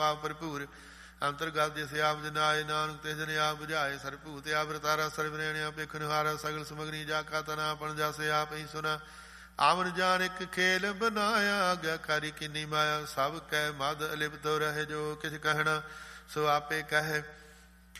ਆਪ ਭਰਪੂਰ ਅੰਤਰਗਤ ਜਿਸ ਆਪ ਜਨਾਏ ਨਾਨਕ ਤਿਸ ਜਨ ਆਪ ਬੁਝਾਏ ਸਰਭੂਤ ਆਪ ਵਰਤਾਰਾ ਸਰਬ ਰਹਿਣਿਆ ਭਿਖਨ ਹਾਰਾ ਸਗਲ ਸਮਗਰੀ ਜਾ ਕਾ ਤਨਾ ਆਪਣ ਜਾਸੇ ਆਪ ਹੀ ਸੁਨਾ ਆਵਨ ਜਾਨ ਇੱਕ ਖੇਲ ਬਨਾਇਆ ਆਗਿਆਕਾਰੀ ਕਿੰਨੀ ਮਾਇਆ ਸਭ ਕਹਿ ਮਦ ਅਲਿਪਤੋ ਰਹਿ ਜੋ ਕਿਛ ਕਹਿਣਾ ਸੋ ਆਪੇ ਕਹੇ